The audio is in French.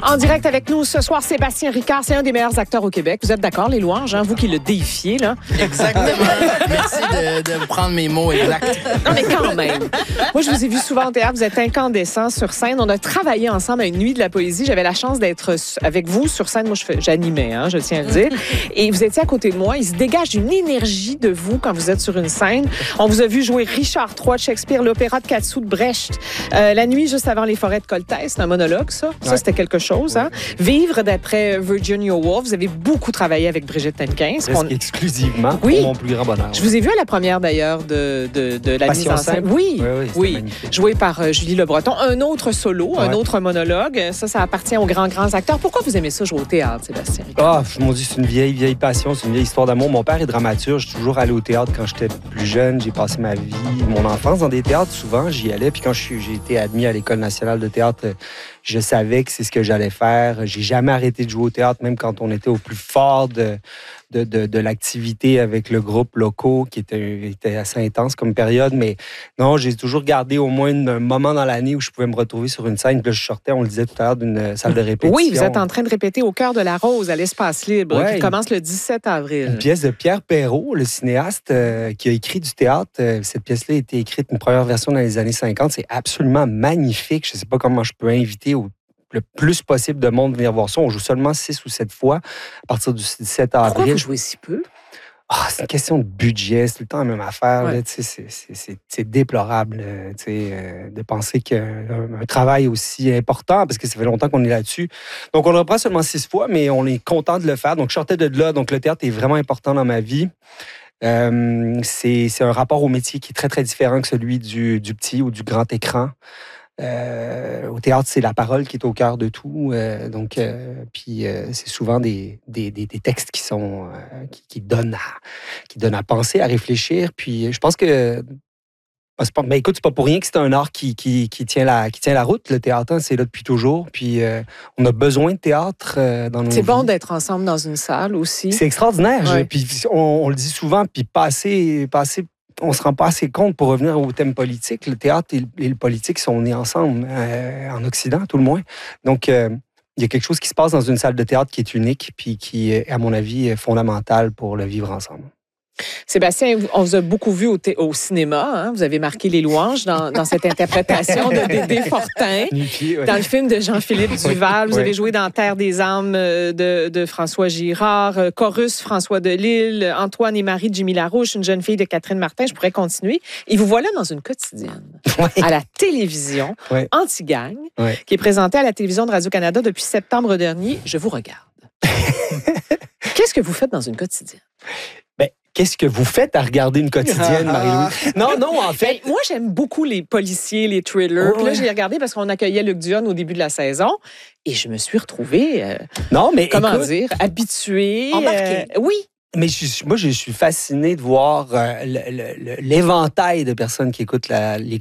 En direct avec nous ce soir, Sébastien Ricard, c'est un des meilleurs acteurs au Québec. Vous êtes d'accord, les louanges, hein? Vous qui le déifiez, là? Exactement. Merci de prendre mes mots exacts. Non, mais quand même. Moi, je vous ai vu souvent au théâtre. Vous êtes incandescent sur scène. On a travaillé ensemble à une nuit de la poésie. J'avais la chance d'être avec vous sur scène. Moi, j'animais, hein, je tiens à le dire. Et vous étiez à côté de moi. Il se dégage une énergie de vous quand vous êtes sur une scène. On vous a vu jouer Richard III de Shakespeare, l'opéra de Katsu de Brecht. La nuit juste avant les forêts de Coltès. C'est un monologue, ça. Ça, c'était quelque chose. Hein? Vivre d'après Virginia Woolf. Vous avez beaucoup travaillé avec Brigitte Tenquin. Presque exclusivement pour mon plus grand bonheur. Je vous ai vu à la première, d'ailleurs, de la mise en scène. Oui. Joué par Julie Le Breton. Un autre solo, un autre monologue. Ça appartient aux grands acteurs. Pourquoi vous aimez ça jouer au théâtre, Sébastien? Mon Dieu, c'est une vieille passion. C'est une vieille histoire d'amour. Mon père est dramaturge. Je suis toujours allé au théâtre quand j'étais plus jeune. J'ai passé ma vie, mon enfance dans des théâtres. Souvent, j'y allais. Puis quand j'ai été admis à l'École nationale de théâtre, je savais que c'est ce que j'allais faire. J'ai jamais arrêté de jouer au théâtre, même quand on était au plus fort de l'activité avec le groupe locaux, qui était assez intense comme période. Mais non, j'ai toujours gardé au moins un moment dans l'année où je pouvais me retrouver sur une scène. Puis là, je sortais, on le disait tout à l'heure, d'une salle de répétition. Oui, vous êtes en train de répéter Au cœur de la rose à l'Espace Libre, qui commence le 17 avril. Une pièce de Pierre Perrault, le cinéaste qui a écrit du théâtre. Cette pièce-là a été écrite, une première version dans les années 50. C'est absolument magnifique. Je ne sais pas comment je peux inviter le plus possible de monde venir voir ça. On joue seulement 6 ou 7 fois à partir du 17 avril. Pourquoi vous jouez si peu? C'est une question de budget, c'est tout le temps la même affaire. Là, c'est déplorable de penser qu'un travail aussi important, parce que ça fait longtemps qu'on est là-dessus. Donc, on le reprend seulement 6 fois, mais on est content de le faire. Donc, je sortais de là. Donc, le théâtre est vraiment important dans ma vie. C'est un rapport au métier qui est très, très différent que celui du petit ou du grand écran. Au théâtre, c'est la parole qui est au cœur de tout. Puis c'est souvent des textes qui donnent à penser, à réfléchir. Puis je pense que écoute, c'est pas pour rien que c'est un art qui tient la route. Le théâtre, c'est là depuis toujours. Puis on a besoin de théâtre dans nos vies. C'est bon d'être ensemble dans une salle aussi. C'est extraordinaire. Ouais. Puis on le dit souvent, puis pas assez, on se rend pas assez compte pour revenir au thème politique. Le théâtre et le politique sont nés ensemble, en Occident, tout le moins. Donc, il y a quelque chose qui se passe dans une salle de théâtre qui est unique, puis qui est, à mon avis, fondamental pour le vivre ensemble. Sébastien, on vous a beaucoup vu au cinéma. Hein? Vous avez marqué les louanges dans cette interprétation de Dédé Fortin. Dans le film de Jean-Philippe Duval. Vous avez joué dans Terre des âmes de François Girard, Chorus, François Delisle, Antoine et Marie de Jimmy Larouche, une jeune fille de Catherine Martin. Je pourrais continuer. Et vous voilà dans une quotidienne à la télévision, Anti-Gang, qui est présentée à la télévision de Radio-Canada depuis septembre dernier. Je vous regarde. Qu'est-ce que vous faites dans une quotidienne? Qu'est-ce que vous faites à regarder une quotidienne, Marie-Louise? Non, en fait... Moi, j'aime beaucoup les policiers, les thrillers. Puis là, je l'ai regardé parce qu'on accueillait Luc Dionne au début de la saison. Et je me suis retrouvée, habituée. Embarquée. Oui. Mais moi, je suis fasciné de voir l'éventail de personnes qui écoutent les